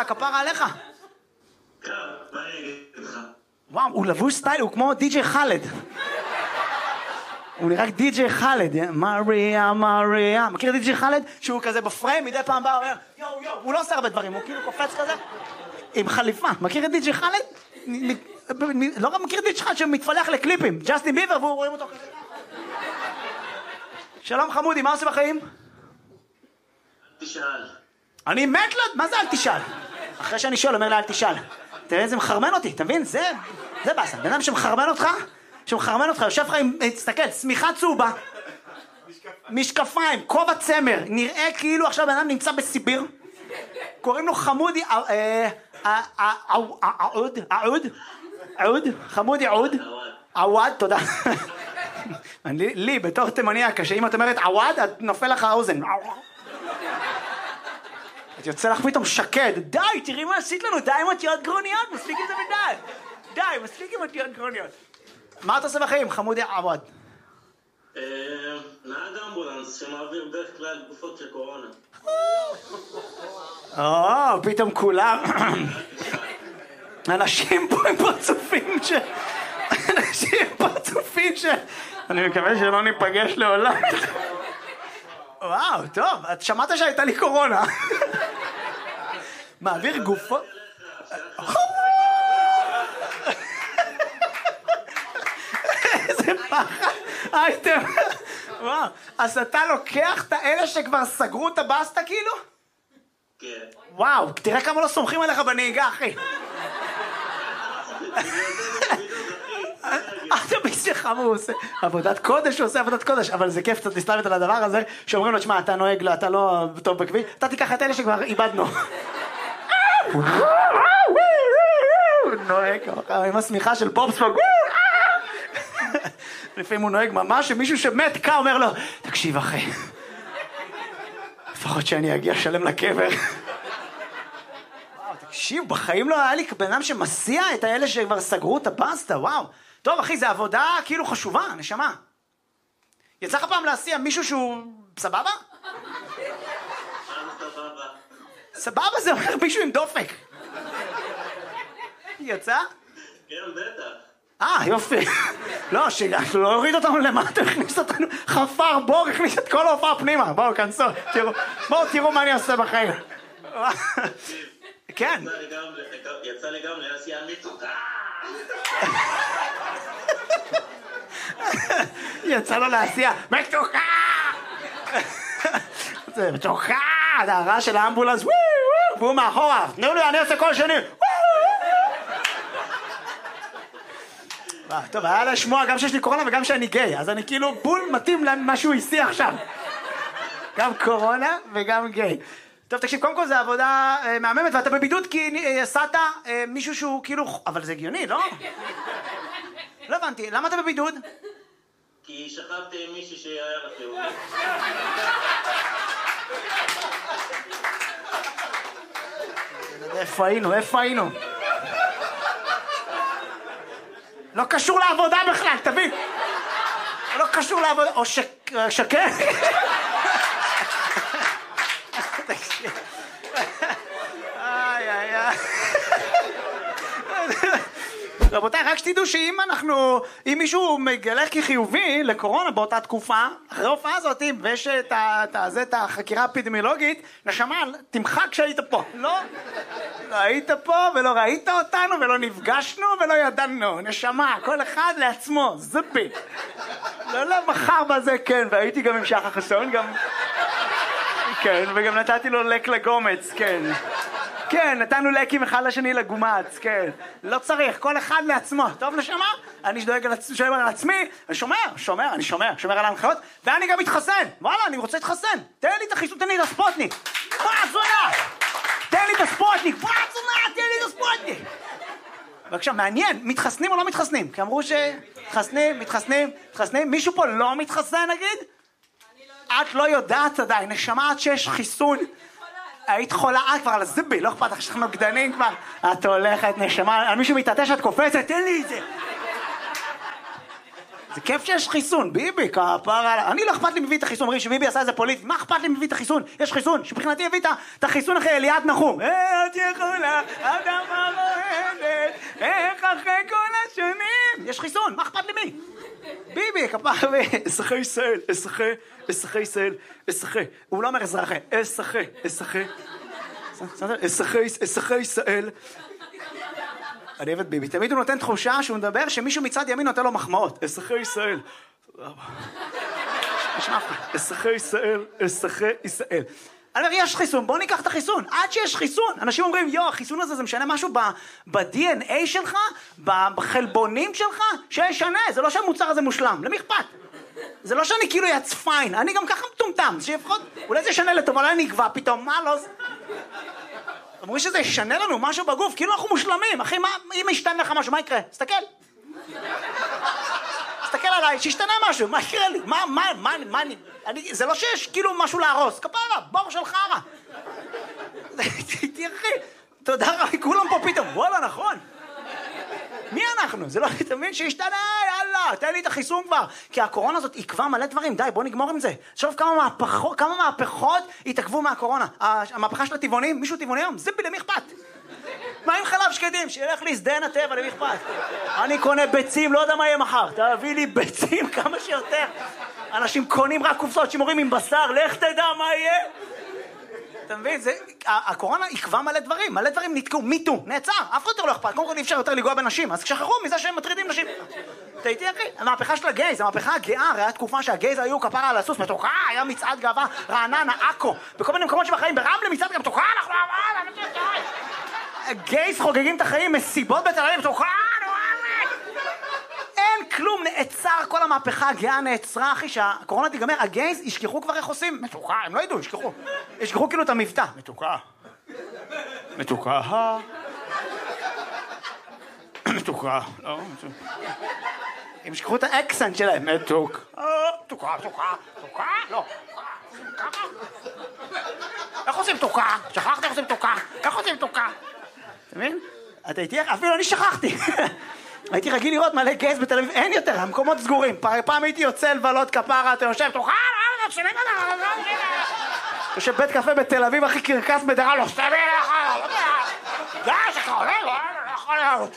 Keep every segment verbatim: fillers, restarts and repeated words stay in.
כפרה עליך? כן, מה אני אגיד לך? וואו, הוא לבוש סטייל, הוא כמו די-ג'יי חלד. הוא נראה די-ג'יי חלד, מריה, מריה. מכיר די-ג'יי חלד? שהוא כזה בפריים, מדי פעם בא, אומר, יואו, יואו, הוא לא עושה הרבה דברים, הוא כאילו קופץ כזה, עם חליפה. מכיר את די-ג'יי חלד? לא רק מכיר את די-ג'יי חלד שמתפלח לקליפים, ג'סטין ביבר, והוא רואים אותו כזה. שלום חמודי, מה עושה בחיים? תשאל. אני מת לו, מה זה אל תשאל? אחרי שאני שואל, אומר לה אל תשאל. תראה איזה מחרמן אותי, אתה מבין? זה, זה באסה. בן אדם שמחרמן אותך, שמחרמן אותך, יושב לך עם, תסתכל, צמיחה צהובה, משקפיים, כובע צמר, נראה כאילו עכשיו בן אדם נמצא בסיביר, קוראים לו חמודי, עוד, עוד, עוד, חמודי עוד, עווד, תודה. לי, בתור תימניה, כשאם את אומרת עווד, את נופל לך האוזן. את יוצא לך פתאום שקד, די, תראי מה עשית לנו, די עם אותיות גרוניות, מספיק עם זה מדי, די, מספיק עם אותיות גרוניות. מה אתה עושה בחיים, חמודי עווד? נהג אמבולנס שמעביר בדרך כלל גופות של קורונה. או, פתאום כולם, אנשים פה הם פרצופים ש... אנשים פרצופים ש... אני מקווה שלא ניפגש לעולם. וואו, טוב, את שמעת שהייתה לי קורונה. מעביר גופות... איזה פחד, אייטם. וואו, אז אתה לוקח את האלה שכבר סגרו את הבאסטה כאילו? כן. וואו, תראה כמה לא סומכים עליך בנהיגה, אחי. אתה בשביל הוא עושה עבודת קודש, הוא עושה עבודת קודש, אבל זה כיף קצת להסתלבט על הדבר הזה, שאומרים לו, תשמע, אתה נוהג, אתה לא טוב בכביש, אתה תיקח את אלה שכבר איבדנו. נוהג עם הסמיכה של בובספוג. לפעמים הוא נוהג ממש, שמישהו שמת קה אומר לו, תקשיב אחי, לפחות שאני אגיע שלם לקבר. וואו, תקשיב, בחיים לא היה לי בן אדם שמסיע את האלה שכבר סגרו את הבאסטה, וואו. טוב אחי, זה עבודה כאילו חשובה, נשמה. יצא לך פעם להסיע מישהו שהוא סבבה? סבבה. סבבה זה אומר מישהו עם דופק. יצא? כן, בטח. אה, יופי. לא, שלא הוריד אותנו למטה, הכניס אותנו, חפר בור, הכניס את כל ההופעה פנימה. בואו, כנסו, תראו, בואו תראו מה אני עושה בחיים. כן. יצא לי גם להסיע מתוקה. יצא לו להסיע, מתוקה! זה מתוקה! זה הרעש של האמבולנס, והוא מאחורה, תנו לי, אני עושה כל שני. טוב, היה לשמוע גם שיש לי קורונה וגם שאני גיי, אז אני כאילו בול מתאים למה שהוא הסיע עכשיו. גם קורונה וגם גיי. טוב, תקשיב, קודם כל זה עבודה מהממת, ואתה בבידוד כי עשת מישהו שהוא כאילו... אבל זה הגיוני, לא? לא הבנתי, למה אתה בבידוד? כי שכבתי עם מישהי שהיה רפאולי. איפה היינו? איפה היינו? לא קשור לעבודה בכלל, תבין. לא קשור לעבודה, או שקר. איי, איי, איי. רבותיי, רק שתדעו שאם אנחנו, אם מישהו מגלה כחיובי לקורונה באותה תקופה, אחרי ההופעה הזאת, ויש את, את, את, את החקירה האפידמיולוגית, נשמה, תמחק כשהיית פה. לא, לא היית פה ולא ראית אותנו ולא נפגשנו ולא ידענו. נשמה, כל אחד לעצמו, זופי. לא, לא, מחר בזה, כן, והייתי גם עם שחר חסון, גם... כן, וגם נתתי לו לק לגומץ, כן. כן, נתנו לקים אחד לשני לגומץ, כן. לא צריך, כל אחד לעצמו. טוב נשמה? אני שדואג על, שואל על עצמי, אני שומר, שומר, אני שומר, שומר על ההנחיות, ואני גם מתחסן. וואלה, אני רוצה להתחסן. תן לי את החיסון, תן לי את הספוטניק. מה זונה? תן לי את הספוטניק. מה זונה? תן לי את הספוטניק. בבקשה, מעניין, מתחסנים או לא מתחסנים? כי אמרו שמתחסנים, מתחסנים, מתחסנים. מישהו פה לא מתחסן, נגיד? את לא יודעת עדיין, נשמה עד שיש חיסון. היית חולה, את כבר על הזיבי, לא אכפת לך שאנחנו נוגדנים כבר. את הולכת, נשמה, על מישהו מתעטש, את קופצת, תן לי את זה. זה כיף שיש חיסון, ביבי, כפרה, אני לא אכפת לי מביא את החיסון, אומרים שביבי עשה איזה פוליטי, מה אכפת לי מביא את החיסון? יש חיסון, שבחינתי הביא את החיסון אחרי אליעד נחום. אה, את יכולה, אדמה רועדת, איך אחרי כל השנים? יש חיסון, מה אכפת לי מי? ביבי, כפרה, אזרחי ישראל, אזרחי, אזרחי ישראל, אזרחי, הוא לא אומר אזרחי, אזרחי, אזרחי, אזרחי, אזרחי ישראל. אני אוהב את ביבי, תמיד הוא נותן תחושה שהוא מדבר שמישהו מצד ימין נותן לו מחמאות. אזרחי ישראל. תודה רבה. אזרחי ישראל, אזרחי ישראל. אני אומר, יש חיסון, בוא ניקח את החיסון. עד שיש חיסון. אנשים אומרים, יו, החיסון הזה זה משנה משהו ב-די אן איי שלך, בחלבונים שלך, שישנה. זה לא שהמוצר הזה מושלם. למי אכפת? זה לא שאני כאילו יצ פיין. אני גם ככה מטומטם. שיפחות, אולי זה ישנה לטוב, אולי נקבע פתאום. מה לא זה? אמרו שזה ישנה לנו משהו בגוף, כאילו אנחנו מושלמים. אחי, מה, אם ישתנה לך משהו, מה יקרה? תסתכל. תסתכל עליי, שישתנה משהו, מה יקרה לי? מה, מה, מה, מה, אני, זה לא שיש כאילו משהו להרוס. כפרה, בור של חרה. תראי, תודה רבה, כולם פה פתאום. וואלה, נכון. מי אנחנו? זה לא תמיד שישתנה, יאללה, תן לי את החיסון כבר. כי הקורונה הזאת עקבה מלא דברים, די, בוא נגמור עם זה. שוב כמה מהפכות, כמה מהפכות התעכבו מהקורונה. המהפכה של הטבעונים, מישהו טבעוני היום, זיפי, למי אכפת? מה עם חלב שקדים? שילך לי שדן הטבע, למי אכפת? אני קונה ביצים, לא יודע מה יהיה מחר. תביא לי ביצים כמה שיותר. אנשים קונים רק קופסאות שימורים עם בשר, לך תדע מה יהיה. אתה מבין? זה, הקורונה עקבה מלא דברים, מלא דברים נתקעו, מיטו, נעצר, אף אחד יותר לא אכפת, קודם כל אי אפשר יותר לגוע בנשים, אז שכחו מזה שהם מטרידים נשים. אתה איתי אחי? המהפכה של הגייז, המהפכה הגאה, הרי היה תקופה שהגייז היו כפרה על הסוס, מתוקה, היה מצעד גאווה, רעננה, עכו, בכל מיני מקומות שבחיים, ברמלה מצעד גם מתוקה, אנחנו גייז חוגגים את החיים, מסיבות בתל אביב, מתוקה, אין כלום, נעצר, כל המהפכה הגאה נעצרה, אחי, שהקורונה תיגמר, הגייז ישכחו כבר איך עושים, מתוקה, הם לא ידעו, ישכחו, ישכחו כאילו את המבטא, מתוקה, מתוקה, מתוקה, לא, הם ישכחו את האקסנט שלהם, מתוק, מתוקה, מתוקה, מתוקה, לא, איך עושים מתוקה? שכחת איך עושים מתוקה? איך עושים מתוקה? אתה מבין? אתה איתי, אפילו אני שכחתי. הייתי רגיל לראות מלא גייז בתל אביב, אין יותר, המקומות סגורים. פעם הייתי יוצא לבלות כפרה, אתה יושב, תוכל, לא, שני גדול, יושב בית קפה בתל אביב, הכי קרקס בדרה, לא, שתמי לך, די, שכה עולה, לא, לא יכול להיות,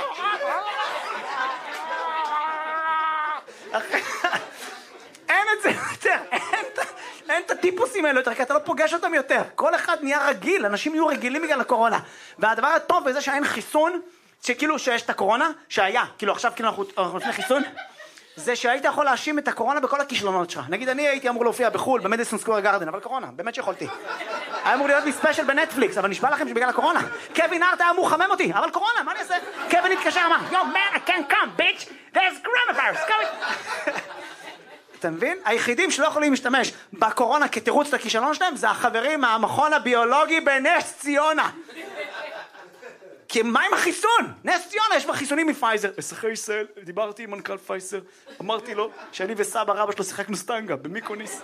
אין את זה יותר, אין את הטיפוסים האלה יותר, כי אתה לא פוגש אותם יותר. כל אחד נהיה רגיל, אנשים יהיו רגילים בגלל הקורונה. והדבר הטוב בזה שאין חיסון, שכאילו שיש את הקורונה, שהיה, כאילו עכשיו כאילו אנחנו לפני חיסון, זה שהיית יכול להאשים את הקורונה בכל הכישלונות שלך. נגיד, אני הייתי אמור להופיע בחול, במדיסון סקוור גארדן, אבל קורונה, באמת שיכולתי. היה אמור להיות לי ספיישל בנטפליקס, אבל נשבע לכם שבגלל הקורונה. קווין הארט היה אמור לחמם אותי, אבל קורונה, מה אני אעשה? קווין התקשר, אמר, Yo man, I can't come, bitch, there's coronavirus, come. אתה מבין? היחידים שלא יכולים להשתמש בקורונה כתירוץ את הכישלון שלהם, זה החברים מהמכון הביולוגי בנס ציונה. כי מה עם החיסון? נס ציונה, יש בה חיסונים מפייזר. אזרחי ישראל, דיברתי עם מנכ"ל פייזר, אמרתי לו שאני וסבא רבא שלו שיחקנו סטנגה במיקוניס.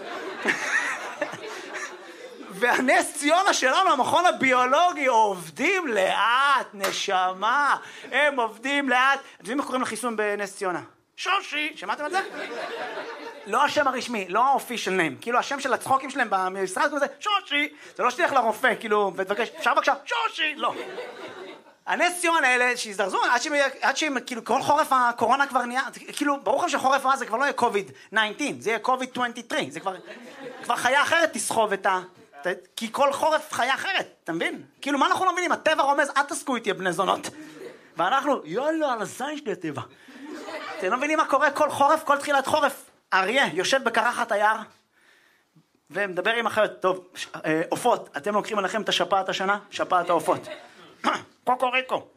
והנס ציונה שלנו, המכון הביולוגי, עובדים לאט, נשמה. הם עובדים לאט. אתם יודעים איך קוראים לחיסון בנס ציונה? שושי, שמעתם על זה? לא השם הרשמי, לא האופישל ניים. כאילו השם של הצחוקים שלהם במשרד כזה, שושי. זה לא שתלך לרופא, כאילו, ותבקש, אפשר בבקשה, שושי, לא. הנס ציון האלה שהזדרזו, עד שהם, עד שהם, כאילו, כל חורף הקורונה כבר נהיה, כאילו, ברור לכם שחורף הזה כבר לא יהיה קוביד תשע עשרה, זה יהיה קוביד עשרים ושלוש, זה כבר, כבר חיה אחרת תסחוב את ה... כי כל חורף חיה אחרת, אתה מבין? כאילו, מה אנחנו לא מבינים? הטבע רומז, אל תסקו איתי, בני זונות. ואנחנו, יאללה, על הזין שלי הטבע. אתם לא מבינים מה קורה כל חורף, כל תחילת חורף? אריה יושב בקרחת היער, ומדבר עם אחרת, טוב, עופות, אתם לוקחים עליכם את השפעת השנה? שפעת העופות. קוקוריקו.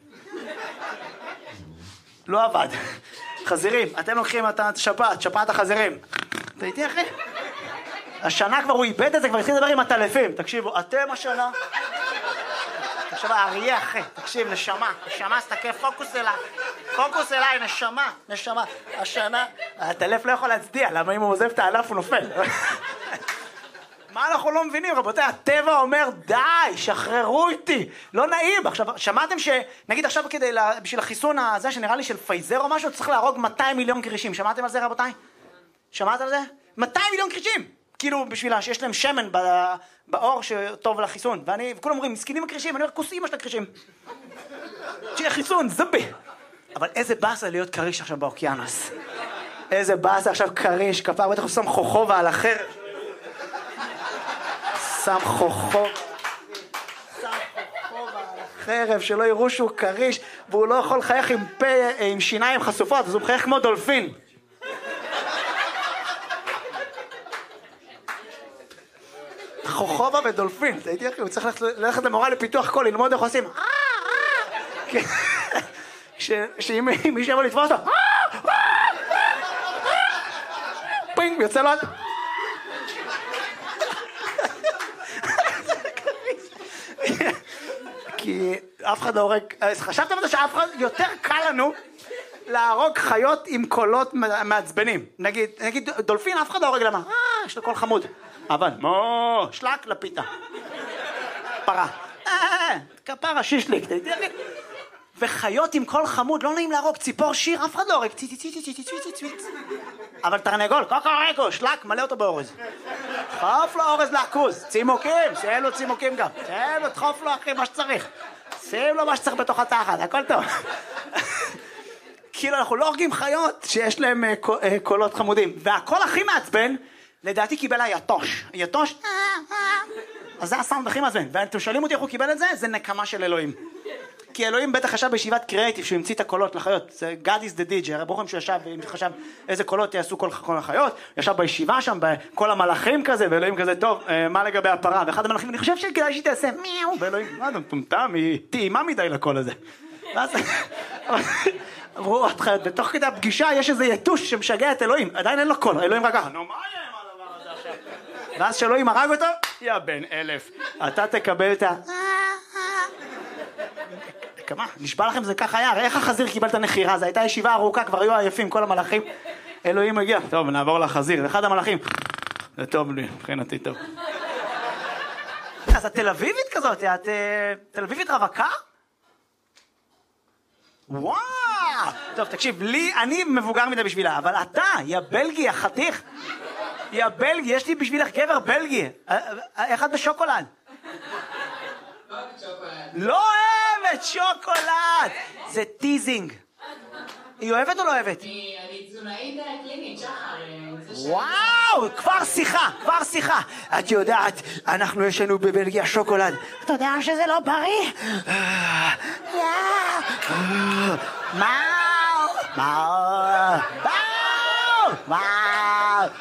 לא עבד. חזירים, אתם לוקחים את השפעת, שפעת החזירים. אתה איתי אחי? השנה כבר הוא איבד את זה, כבר התחיל לדבר עם הטלפים. תקשיבו, אתם השנה... עכשיו האריה אחי, תקשיב, נשמה, נשמה, סתכל, פוקוס אליי. פוקוס אליי, נשמה, נשמה. השנה, הטלף לא יכול להצדיע, למה אם הוא עוזב את הענף הוא נופל. מה אנחנו לא מבינים? רבותיי, הטבע אומר, די, שחררו איתי, לא נעים. עכשיו, שמעתם ש... נגיד עכשיו כדי, בשביל החיסון הזה, שנראה לי של פייזר או משהו, צריך להרוג מאתיים מיליון קרישים. שמעתם על זה, רבותיי? שמעת על זה? מאתיים מיליון קרישים! כאילו, בשבילה, שיש להם שמן באור שטוב לחיסון. ואני, וכולם אומרים, מסכנים הקרישים, אני אומר, כוס אמא של הקרישים. שיהיה חיסון, זבי. אבל איזה באסה להיות קריש עכשיו באוקיינוס. איזה באסה עכשיו קריש, כפר, בטח הוא שם חוכובה על החרב. שם חוכובה. שם חוכובה על החרב, שלא יראו שהוא קריש, והוא לא יכול לחייך עם פה, עם שיניים חשופות, אז הוא מחייך כמו דולפין. חוכובה ודולפין, הייתי אחי, הוא צריך ללכת למורה לפיתוח קול, ללמוד איך עושים. שאם מישהו יבוא לתפוס אותו, פינג, יוצא לו... כי אף אחד לא הורג... חשבתם על זה שאף אחד... יותר קל לנו להרוג חיות עם קולות מעצבנים. נגיד, נגיד דולפין, אף אחד לא הורג למה? אה, יש לו קול חמוד. אבל, מו, שלק לפיתה. פרה. אה, כפרה, שישליק. וחיות עם קול חמוד, לא נעים להרוג. ציפור שיר, אף אחד לא הורג. אבל תרנגול, קוקוריקו, שלק, מלא אותו באורז. דחוף לו אורז לעכוז. צימוקים, שאין לו צימוקים גם. שאין לו, דחוף לו אחי מה שצריך. שים לו מה שצריך בתוך התחת, הכל טוב. כאילו אנחנו לא הורגים חיות שיש להם קולות חמודים. והקול הכי מעצבן, לדעתי קיבל היתוש. היתוש, אז זה הסאונד הכי מעצבן. ואתם שואלים אותי איך הוא קיבל את זה? זה נקמה של אלוהים. כי אלוהים בטח חשב בישיבת קריאייטיב שהוא המציא את הקולות לחיות. זה God is the D J, הרי ברוך הוא שישב וחשב איזה קולות יעשו כל החיות. ישב בישיבה שם, בכל המלאכים כזה, ואלוהים כזה, טוב, מה לגבי הפרה? ואחד המלאכים, אני חושב שכדאי שהיא תעשה מיאו. ואלוהים, מה אתה מטומטם? היא טעימה מדי לקול הזה. ואז... אמרו, בתוך כדי הפגישה יש איזה יתוש שמשגע את אלוהים. עדיין אין לו קול, אלוהים רק ככה. נו, מה יהיה עם הדבר הזה עכשיו? ואז שאלוהים הרג אותו, יא בן אלף. אתה תקבל את ה... כמה? נשבע לכם זה ככה היה, איך החזיר קיבל את הנחירה? זו הייתה ישיבה ארוכה, כבר היו עייפים כל המלאכים. אלוהים הגיע, טוב נעבור לחזיר, אחד המלאכים, זה טוב לי, מבחינתי טוב. אז את תל אביבית כזאת, את תל אביבית רווקה? וואו! טוב תקשיב, לי, אני מבוגר מדי בשבילה, אבל אתה, יא בלגי, החתיך, יא בלגי, יש לי בשבילך גבר בלגי, איך את בשוקולד? לא אוהבת שוקולד! זה טיזינג. היא אוהבת או לא אוהבת? אני תזונאית קלינית, שחר. וואו! כבר שיחה, כבר שיחה. את יודעת, אנחנו יש לנו בבלגיה שוקולד. אתה יודע שזה לא בריא? מאו! מאו! מאו! מאו!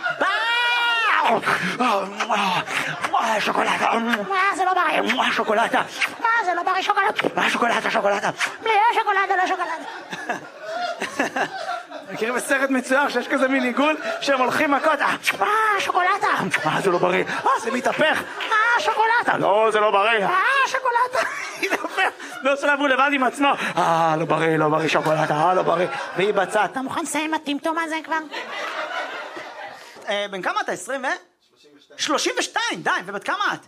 מאו! שוקולדה, זה לא בריא, שוקולדה, זה לא בריא, שוקולדה, שוקולדה, שוקולדה, שוקולדה, לא שוקולדה. מכירים בסרט מצויר שיש כזה מין עיגול שהם הולכים מכות, אה, שוקולדה, אה, זה לא בריא, אה, זה מתהפך, אה, שוקולדה, לא, זה לא בריא, אה, שוקולדה, מתהפך, ועושה לעבור לבד עם עצמו, אה, לא בריא, לא בריא, שוקולדה, אה, לא בריא, והיא בצד, אתה מוכן לסיים הטמטום הזה כבר? בן כמה אתה? עשרים ו? שלושים ושתיים, די, ובת כמה את?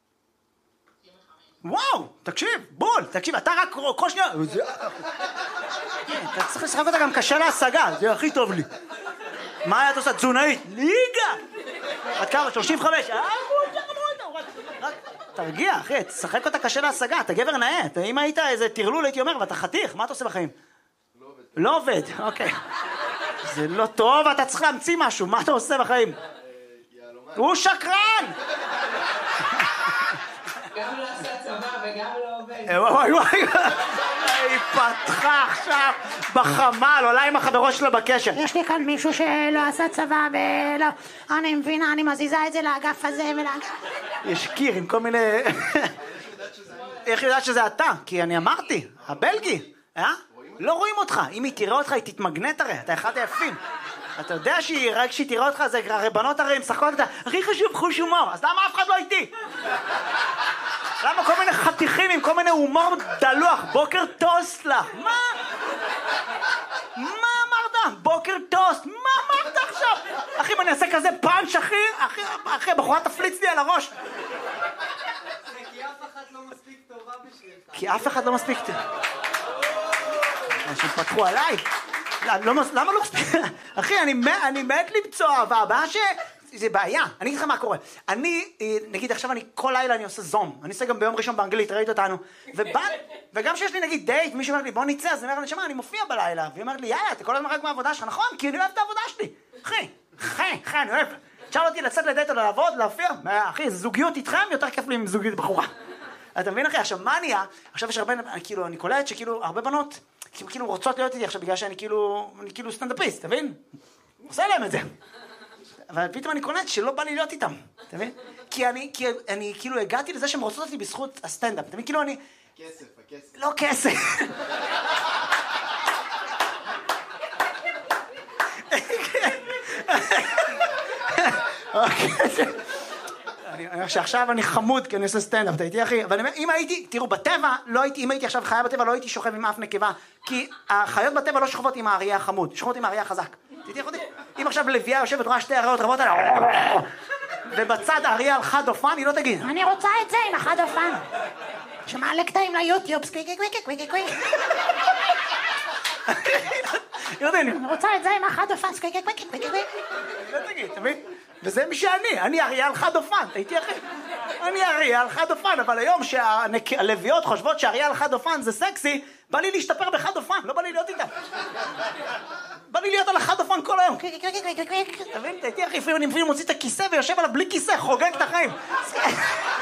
וואו, תקשיב, בול, תקשיב, אתה רק כל שנייה... אתה צריך לשחק אותה גם קשה להשגה, זה הכי טוב לי. מה את עושה? תזונאית? ליגה! בת כמה? שלושים וחמש? תרגיע, אחי, תשחק אותה קשה להשגה, אתה גבר נאה. אם היית איזה תרלול, הייתי אומר, ואתה חתיך, מה אתה עושה בחיים? לא עובד, אוקיי. זה לא טוב, אתה צריך להמציא משהו, מה אתה עושה בחיים? הוא שקרן! גם לא עשה צבא וגם לא עובד. וואי וואי, היא פתחה עכשיו בחמל, עולה עם החברות שלה בקשר. יש לי כאן מישהו שלא עשה צבא ולא... אני מבינה, אני מזיזה את זה לאגף הזה ולאגף... יש קיר עם כל מיני... איך יודעת שזה אתה? כי אני אמרתי, הבלגי, אה? לא רואים אותך, אם היא תראה אותך היא תתמגנט הרי, אתה אחד היפים. אתה יודע שהיא, רק שהיא תראה אותך, זה הרי בנות הרי, הם משחקות אותה, הכי חשוב חוש הומור, אז למה אף אחד לא איתי? למה כל מיני חתיכים עם כל מיני הומור דלוח, בוקר טוסט לך, מה? מה אמרת? בוקר טוסט, מה אמרת עכשיו? אחי, אם אני אעשה כזה פאנץ', אחי, אחי, אחי, הבחורה תפליץ לי על הראש. כי אף אחד לא מספיק טובה בשבילך. כי אף אחד לא מספיק טובה. אנשים פתחו עליי. למה לא מספיק? אחי, אני מת למצוא אהבה, הבעיה ש... זה בעיה, אני אגיד לך מה קורה. אני, נגיד עכשיו אני כל לילה אני עושה זום, אני עושה גם ביום ראשון באנגלית, ראית אותנו, וגם שיש לי נגיד דייט, מישהו אומר לי בוא נצא, אז אני אומר לי שמה, אני מופיע בלילה, והיא אומרת לי יאללה, אתה כל הזמן רק מהעבודה שלך, נכון? כי אני אוהב את העבודה שלי, אחי, אחי, אחי, אני אוהב. תשאל אותי לצאת לדייט או לעבוד, להופיע, אחי, זוגיות איתכם יותר כיף לי עם זוגיות בחורה. אתה מבין אחי, עכשיו מה נהיה? עכשיו יש הרבה, כאילו, אני קולט שכאילו הרבה בנות, כאילו רוצות להיות איתי עכשיו בגלל שאני כאילו, אני כאילו סטנדאפיסט, אתה מבין? עושה להם את זה. אבל פתאום אני קולט שלא בא לי להיות איתם, אתה מבין? כי אני, כי אני כאילו הגעתי לזה שהן רוצות אותי בזכות הסטנדאפ, אתה מבין? כאילו אני... כסף, הכסף. לא כסף. אני אומר שעכשיו אני חמוד כי אני עושה סטנדאפ, אתה איתי אחי? אבל אם הייתי, תראו, בטבע, לא הייתי, אם הייתי עכשיו חיה בטבע, לא הייתי שוכב עם אף נקבה, כי החיות בטבע לא שוכבות עם האריה החמוד, שוכבות עם האריה החזק. תיתי אחותי? אם עכשיו לביאה יושבת רואה שתי אריות רבות עליה, ובצד אריה על חד אופן, היא לא תגיד, אני רוצה את זה עם החד אופן. שמעלה קטעים ליוטיוב, סקוויקי קוויקי קוויקי קוויקי. אני רוצה את זה עם החד אופן, סקוויקי קוויקי קוויקי קוויקי. לא תגיד, אתה מבין? וזה מי שאני, אני אריה על חד אופן, הייתי אחי. אני אריה על חד אופן, אבל היום שהלוויות חושבות שאריה על חד אופן זה סקסי, בא לי להשתפר בחד אופן, לא בא לי להיות איתם. בא לי להיות על החד אופן כל היום. אתה מבין? הייתי אחי, לפעמים אני מוציא את הכיסא ויושב עליו בלי כיסא, חוגג את החיים.